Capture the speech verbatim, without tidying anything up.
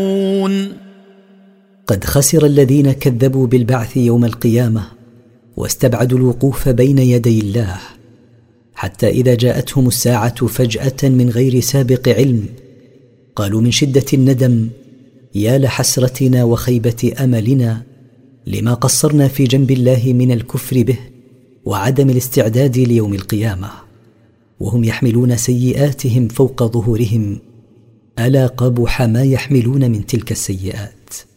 قد خسر الذين كذبوا بالبعث يوم القيامة واستبعدوا الوقوف بين يدي الله، حتى إذا جاءتهم الساعة فجأة من غير سابق علم قالوا من شدة الندم يا لحسرتنا وخيبة أملنا لما قصرنا في جنب الله من الكفر به وعدم الاستعداد ليوم القيامة، وهم يحملون سيئاتهم فوق ظهورهم، ألا قبح ما يحملون من تلك السيئات.